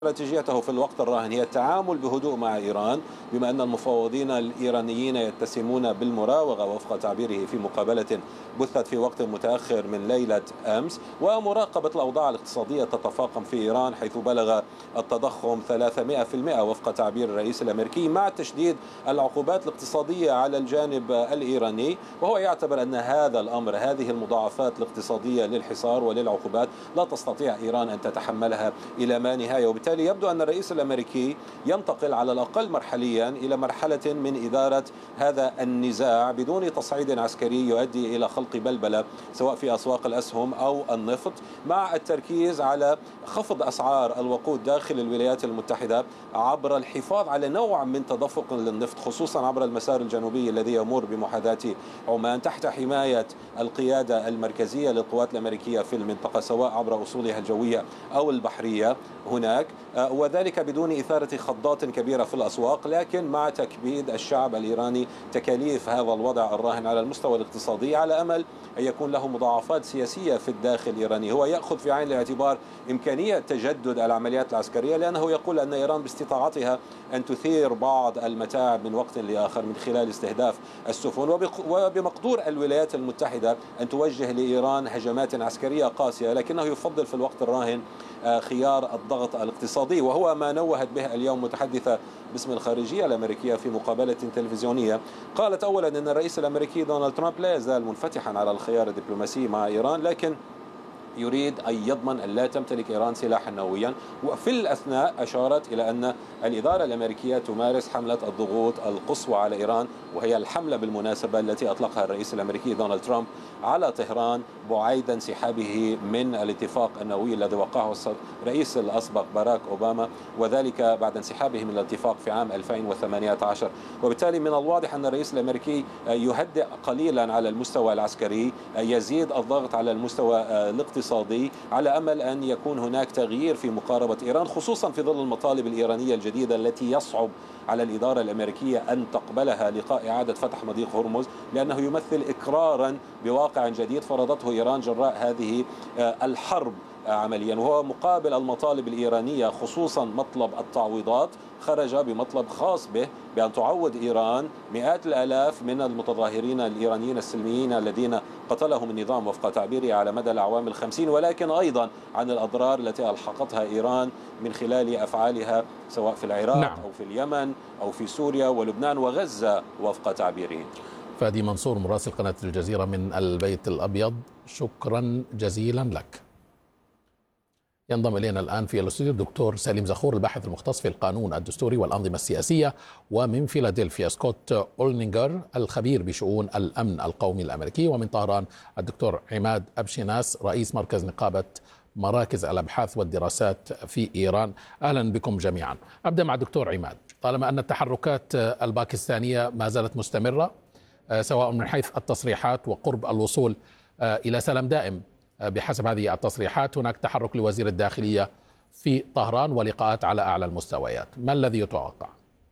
استراتيجيته في الوقت الراهن هي التعامل بهدوء مع إيران، بما أن المفاوضين الإيرانيين يتسمون بالمراوغة وفق تعبيره في مقابلة بثت في وقت متأخر من ليلة أمس، ومراقبة الأوضاع الاقتصادية تتفاقم في إيران حيث بلغ التضخم 300% وفق تعبير الرئيس الأمريكي، مع تشديد العقوبات الاقتصادية على الجانب الإيراني. وهو يعتبر أن هذا الأمر، هذه المضاعفات الاقتصادية للحصار وللعقوبات، لا تستطيع إيران أن تتحملها إلى ما نهاية. وبالتالي يبدو أن الرئيس الأمريكي ينتقل على الأقل مرحليا إلى مرحلة من إدارة هذا النزاع بدون تصعيد عسكري يؤدي إلى خلق بلبلة سواء في أسواق الأسهم أو النفط، مع التركيز على خفض أسعار الوقود داخل الولايات المتحدة عبر الحفاظ على نوع من تدفق للنفط، خصوصا عبر المسار الجنوبي الذي يمر بمحاذاة عمان تحت حماية القيادة المركزية للقوات الأمريكية في المنطقة، سواء عبر أصولها الجوية أو البحرية هناك، وذلك بدون إثارة خضات كبيرة في الأسواق، لكن مع تكبيد الشعب الإيراني تكاليف هذا الوضع الراهن على المستوى الاقتصادي، على أمل أن يكون له مضاعفات سياسية في الداخل الإيراني. هو يأخذ في عين الاعتبار إمكانية تجدد العمليات العسكرية، لأنه يقول أن إيران باستطاعتها أن تثير بعض المتاعب من وقت لآخر من خلال استهداف السفن، وبمقدور الولايات المتحدة أن توجه لإيران هجمات عسكرية قاسية، لكنه يفضل في الوقت الراهن خيار الضغط الاقتصادي، وهو ما نوهت به اليوم متحدثة باسم الخارجية الأمريكية في مقابلة تلفزيونية. قالت أولا أن الرئيس الأمريكي دونالد ترامب لا يزال منفتحا على الخيار الدبلوماسي مع إيران، لكن يريد أن يضمن أن لا تمتلك إيران سلاحا نوويا. وفي الأثناء أشارت إلى أن الإدارة الأمريكية تمارس حملة الضغوط القصوى على إيران، وهي الحملة بالمناسبة التي أطلقها الرئيس الأمريكي دونالد ترامب على طهران بعيد انسحابه من الاتفاق النووي الذي وقعه الرئيس الأسبق باراك أوباما، وذلك بعد انسحابه من الاتفاق في عام 2018. وبالتالي من الواضح أن الرئيس الأمريكي يهدئ قليلا على المستوى العسكري، يزيد الضغط على المستوى الاقتصادي، على أمل أن يكون هناك تغيير في مقاربة إيران، خصوصا في ظل المطالب الإيرانية الجديدة التي يصعب على الإدارة الأمريكية أن تقبلها، لقاء إعادة فتح مضيق هرمز، لأنه يمثل إقرارا بواقع جديد فرضته إيران جراء هذه الحرب عمليا. وهو مقابل المطالب الإيرانية، خصوصا مطلب التعويضات، خرج بمطلب خاص به بأن تعوض إيران مئات الآلاف من المتظاهرين الإيرانيين السلميين الذين قتلهم النظام وفق تعبيره على مدى الأعوام الخمسين، ولكن أيضا عن الأضرار التي ألحقتها إيران من خلال أفعالها سواء في العراق نعم. أو في اليمن أو في سوريا ولبنان وغزة وفق تعبيره. فادي منصور مراسل قناة الجزيرة من البيت الأبيض، شكرا جزيلا لك. ينضم إلينا الآن في الاستوديو الدكتور سليم زخور، الباحث المختص في القانون الدستوري والأنظمة السياسية، ومن فيلادلفيا سكوت أولنينجر الخبير بشؤون الأمن القومي الأمريكي، ومن طهران الدكتور عماد أبشناس رئيس مركز نقابة مراكز الأبحاث والدراسات في إيران. أهلا بكم جميعا. أبدأ مع الدكتور عماد. طالما أن التحركات الباكستانية ما زالت مستمرة سواء من حيث التصريحات وقرب الوصول إلى سلام دائم بحسب هذه التصريحات، هناك تحرك لوزير الداخلية في طهران ولقاءات على أعلى المستويات، ما الذي يتوقع؟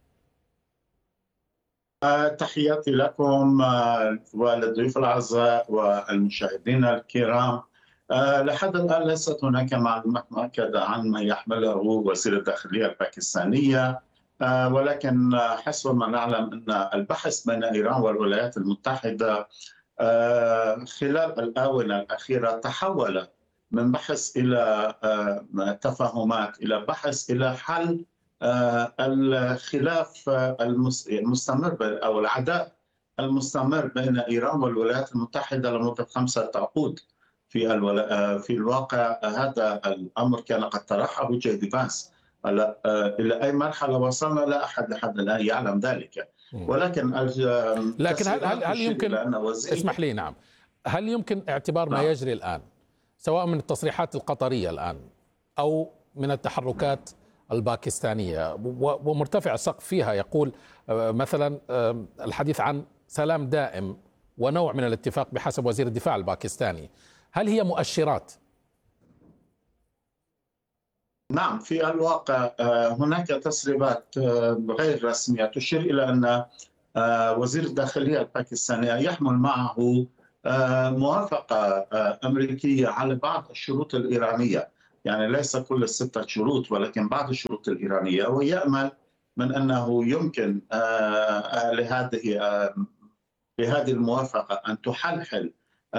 تحياتي لكم وللضيوف الأعزاء والمشاهدين الكرام. لحد الآن ليست هناك معلومات مؤكدة عن ما يحمله وزير الداخلية الباكستانية، ولكن حسب ما نعلم أن البحث بين إيران والولايات المتحدة خلال الآونة الأخيرة تحول من بحث إلى تفاهمات، إلى بحث إلى حل الخلاف المستمر أو العداء المستمر بين إيران والولايات المتحدة لمدة 5 عقود. في الواقع هذا الأمر كان قد طرحه جي فانس. إلى أي مرحلة وصلنا لا أحد لحد الآن يعلم ذلك، ولكن هل يمكن، اسمح لي، نعم، هل يمكن اعتبار ما يجري الآن سواء من التصريحات القطرية الآن أو من التحركات الباكستانية ومرتفع السقف فيها، يقول مثلا الحديث عن سلام دائم ونوع من الاتفاق بحسب وزير الدفاع الباكستاني، هل هي مؤشرات؟ نعم، في الواقع هناك تسريبات غير رسمية تشير إلى أن وزير الداخلية الباكستاني يحمل معه موافقة أمريكية على بعض الشروط الإيرانية يعني ليس كل الستة شروط ولكن بعض الشروط الإيرانية، ويأمل من أنه يمكن لهذه الموافقة أن تحلحل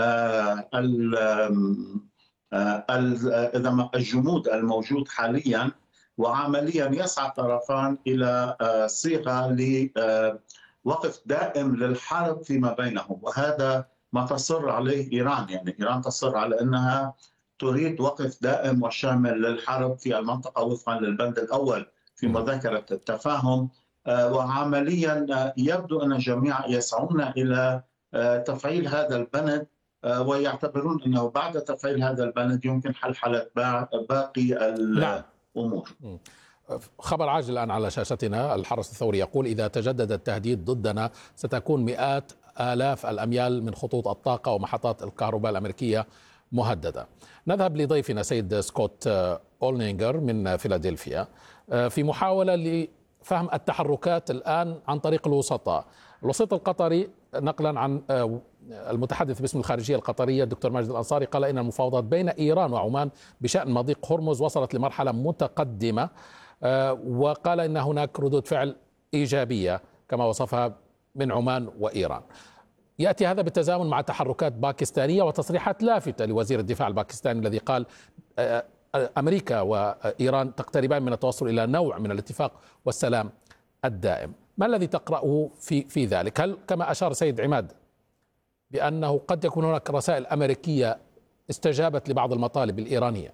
الجمود الموجود حاليا، وعمليا يسعى الطرفان إلى صيغة لوقف دائم للحرب فيما بينهم، وهذا ما تصر عليه إيران. يعني إيران تصر على أنها تريد وقف دائم وشامل للحرب في المنطقة وفقا للبند الأول في مذكرة التفاهم، وعمليا يبدو أن الجميع يسعون إلى تفعيل هذا البند، ويعتبرون أنه بعد تفعيل هذا البند يمكن حلحلة باقي الأمور. خبر عاجل الآن على شاشتنا، الحرس الثوري يقول إذا تجدد التهديد ضدنا ستكون مئات آلاف الأميال من خطوط الطاقة ومحطات الكهرباء الأمريكية مهددة. نذهب لضيفنا سيد سكوت أولنينجر من فيلادلفيا في محاولة لفهم التحركات الآن عن طريق الوسطاء. الوسيط القطري نقلا عن المتحدث باسم الخارجية القطرية الدكتور ماجد الأنصاري قال إن المفاوضات بين إيران وعمان بشأن مضيق هرمز وصلت لمرحلة متقدمة، وقال إن هناك ردود فعل إيجابية كما وصفها من عمان وإيران. يأتي هذا بالتزامن مع تحركات باكستانية وتصريحات لافتة لوزير الدفاع الباكستاني الذي قال أمريكا وإيران تقتربان من التوصل إلى نوع من الاتفاق والسلام الدائم. ما الذي تقرأه في ذلك؟ هل كما أشار سيد عماد بأنه قد يكون هناك رسائل أمريكية استجابت لبعض المطالب الإيرانية؟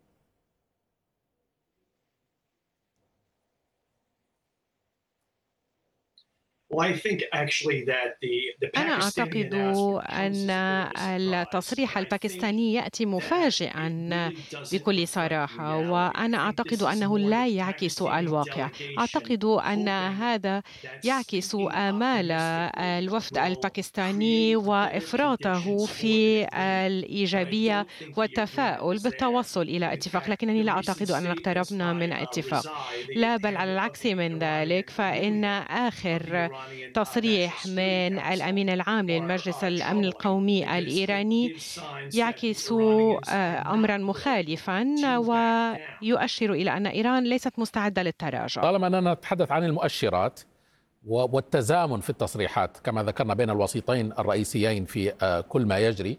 أنا أعتقد أن التصريح الباكستاني يأتي مفاجئا بكل صراحة، وأنا أعتقد أنه لا يعكس الواقع. أعتقد أن هذا يعكس آمال الوفد الباكستاني وإفراطه في الإيجابية والتفاؤل بالتوصل إلى اتفاق، لكنني لا أعتقد أننا اقتربنا من اتفاق، لا بل على العكس من ذلك، فإن آخر تصريح من الأمين العام للمجلس الأمن القومي الإيراني يعكس أمرا مخالفا ويؤشر إلى أن إيران ليست مستعدة للتراجع. طالما أننا نتحدث عن المؤشرات والتزامن في التصريحات كما ذكرنا بين الوسيطين الرئيسيين في كل ما يجري،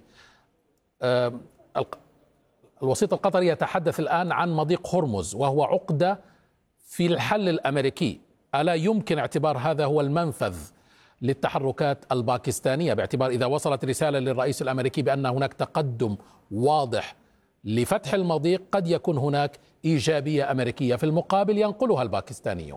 الوسيط القطري يتحدث الآن عن مضيق هرمز وهو عقدة في الحل الأمريكي. ألا يمكن اعتبار هذا هو المنفذ للتحركات الباكستانية، باعتبار إذا وصلت رسالة للرئيس الأمريكي بأن هناك تقدم واضح لفتح المضيق قد يكون هناك إيجابية أمريكية في المقابل ينقلها الباكستانيون؟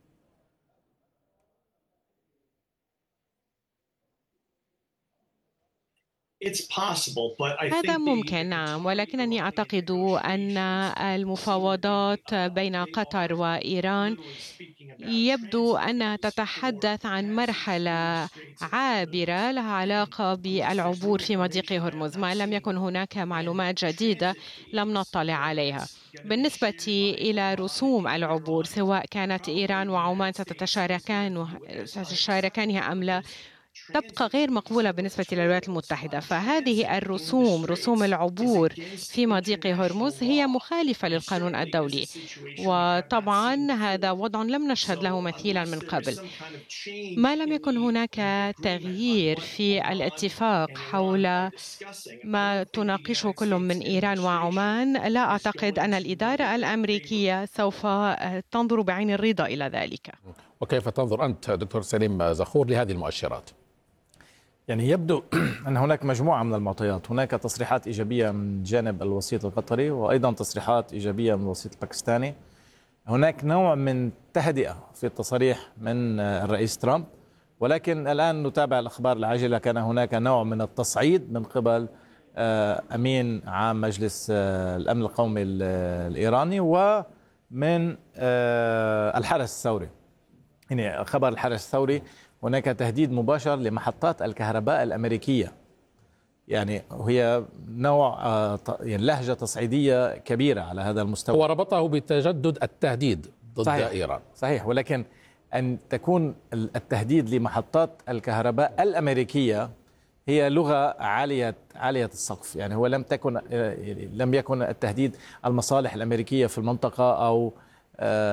هذا ممكن، نعم، ولكنني أعتقد أن المفاوضات بين قطر وإيران يبدو أنها تتحدث عن مرحلة عابرة لها علاقة بالعبور في مضيق هرمز. ما لم يكن هناك معلومات جديدة لم نطلع عليها. بالنسبة إلى رسوم العبور، سواء كانت إيران وعمان ستشاركانها أم لا، تبقى غير مقبولة بالنسبة للولايات المتحدة. فهذه رسوم العبور في مضيق هرمز هي مخالفة للقانون الدولي، وطبعا هذا وضع لم نشهد له مثيلا من قبل. ما لم يكن هناك تغيير في الاتفاق حول ما تناقشه كل من إيران وعمان، لا أعتقد أن الإدارة الأمريكية سوف تنظر بعين الرضا إلى ذلك. وكيف تنظر أنت دكتور سليم زخور لهذه المؤشرات؟ يعني يبدو أن هناك مجموعة من المعطيات. هناك تصريحات إيجابية من جانب الوسيط القطري وأيضا تصريحات إيجابية من الوسيط الباكستاني. هناك نوع من تهدئة في التصريح من الرئيس ترامب، ولكن الآن نتابع الأخبار العاجلة. كان هناك نوع من التصعيد من قبل أمين عام مجلس الأمن القومي الإيراني ومن الحرس الثوري. يعني خبر الحرس الثوري هناك تهديد مباشر لمحطات الكهرباء الأمريكية، يعني هي نوع يعني لهجة تصعيدية كبيرة على هذا المستوى. هو ربطه بتجدد التهديد ضد صحيح. إيران. صحيح، ولكن أن تكون التهديد لمحطات الكهرباء الأمريكية هي لغة عالية السقف. يعني هو لم يكن التهديد المصالح الأمريكية في المنطقة أو